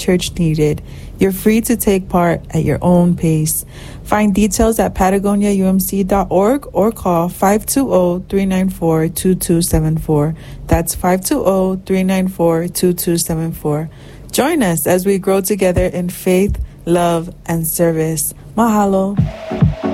church needed. You're free to take part at your own pace. Find details at patagoniaumc.org or call 520-394-2274. That's 520-394-2274. Join us as we grow together in faith, love, and service. Mahalo.